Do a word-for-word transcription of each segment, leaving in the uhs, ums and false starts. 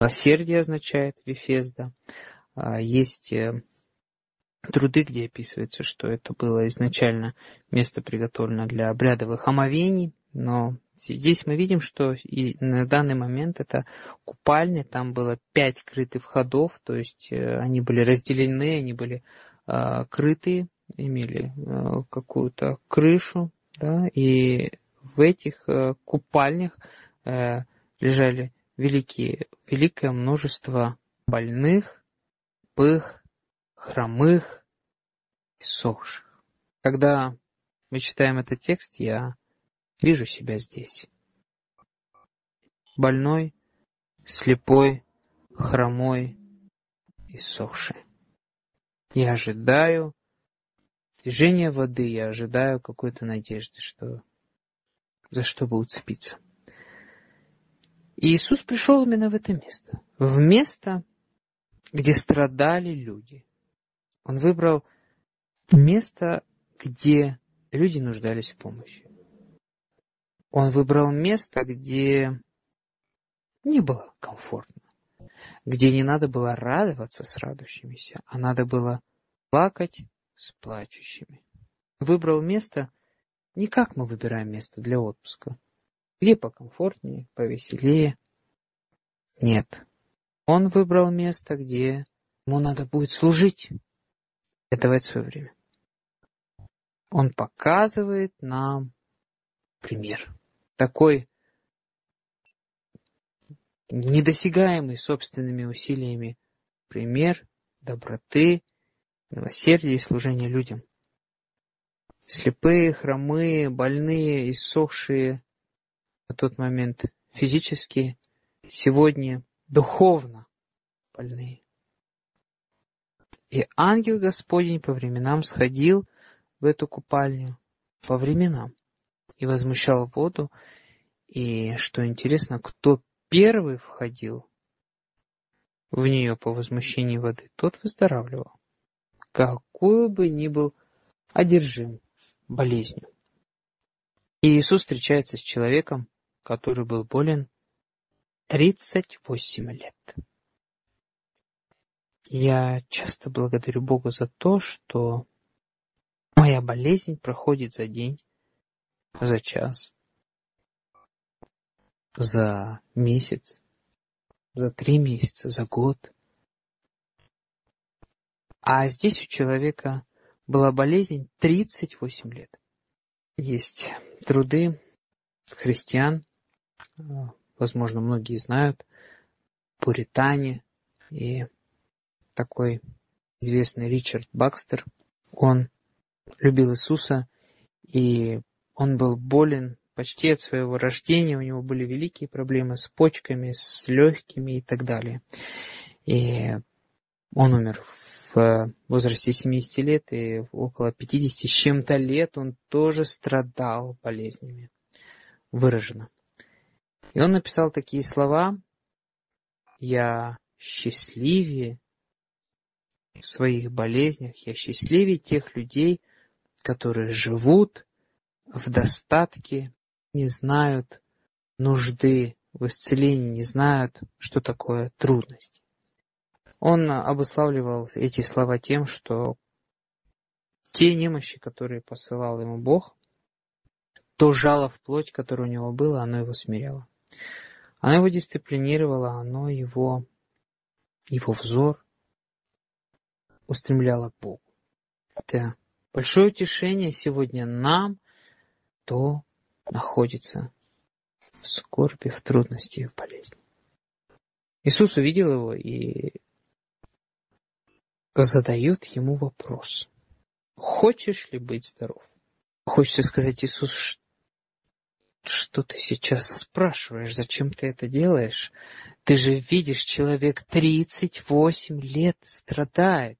Милосердие означает Вефезда. Есть труды, где описывается, что это было изначально место приготовлено для обрядовых омовений, но здесь мы видим, что и на данный момент это купальня, там было пять крытых входов, то есть они были разделены, они были э, крытые, имели э, какую-то крышу, да, и в этих э, купальнях э, лежали великие, великое множество больных, слепых, хромых и сохших. Когда мы читаем этот текст, я вижу себя здесь. Больной, слепой, хромой и сохший. Я ожидаю движения воды, я ожидаю какой-то надежды, что за что бы уцепиться. И Иисус пришел именно в это место. В место, где страдали люди. Он выбрал место, где люди нуждались в помощи. Он выбрал место, где не было комфортно, где не надо было радоваться с радующимися, а надо было плакать с плачущими. Он выбрал место, не как мы выбираем место для отпуска, где покомфортнее, повеселее. Нет. Он выбрал место, где ему надо будет служить, и давать свое время. Он показывает нам пример. Такой недосягаемый собственными усилиями пример доброты, милосердия и служения людям. Слепые, хромые, больные, иссохшие на тот момент физически, сегодня духовно больные. И ангел Господень по временам сходил в эту купальню, по временам, и возмущал воду. И, что интересно, кто первый входил в нее по возмущении воды, тот выздоравливал, какую бы ни был одержим болезнью. И Иисус встречается с человеком, который был болен тридцать восемь лет. Я часто благодарю Бога за то, что моя болезнь проходит за день, за час, за месяц, за три месяца, за год. А здесь у человека была болезнь тридцать восемь лет. Есть труды христиан, возможно, многие знают, пуритане, и такой известный Ричард Бакстер. Он любил Иисуса, и он был болен почти от своего рождения, у него были великие проблемы с почками, с легкими и так далее. И он умер в возрасте семидесяти лет, и около пятидесяти с чем-то лет он тоже страдал болезнями, выраженно. И он написал такие слова: «Я счастливее в своих болезнях, я счастливее тех людей, которые живут в достатке, не знают нужды в исцелении, не знают, что такое трудность». Он обуславливал эти слова тем, что те немощи, которые посылал ему Бог, то жало в плоть, которое у него было, оно его смиряло. Оно его дисциплинировало, оно его, его взор устремляло к Богу. Это большое утешение сегодня нам, кто находится в скорби, в трудности и в болезни. Иисус увидел его и задает ему вопрос: хочешь ли быть здоров? Хочется сказать: Иисус, что ты сейчас спрашиваешь? Зачем ты это делаешь? Ты же видишь, человек тридцать восемь лет страдает.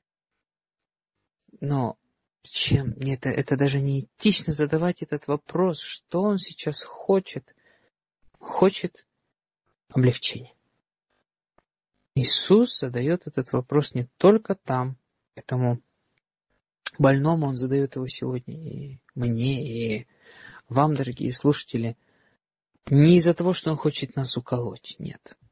Но чем? Нет, это, это даже не этично задавать этот вопрос. Что он сейчас хочет? Хочет облегчения. Иисус задает этот вопрос не только там, этому больному, он задает его сегодня и мне, и вам, дорогие слушатели, не из-за того, что он хочет нас уколоть, нет.